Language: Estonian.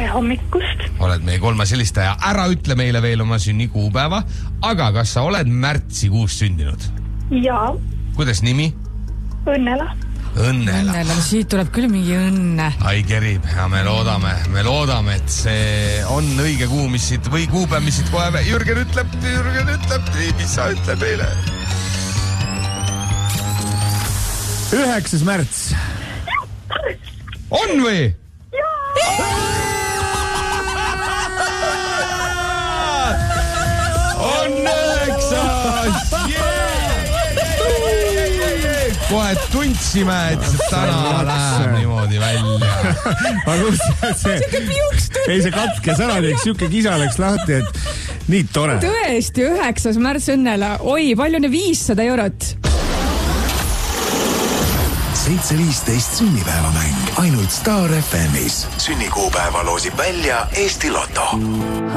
hommikust. Oled meie 3. helistaja. Ära ütle meile veel oma sünnikuupäeva, aga kas sa oled märtsikuus sündinud? Jaa. Kuidas nimi? Õnnela. Õnnela. Siit tuleb küll mingi õnne. Ai kerib ja me loodame, et see on õige kuu, mis siit või kuupäev, mis siit kohe Jürgen ütleb, mis sa ütleb meile? 9. märts. On või? On 9! Kohe tundsime, et täna läheb niimoodi välja. Aga see katkes ära, siuke kisa läks lahti, et nii tore. Tõesti, 9. märts Õnnela. Oi, palju on 500 eurot? 7.15 sünnipäevamäng ainult Star FM'is. Sünnikuupäeva loosib välja Eesti Loto.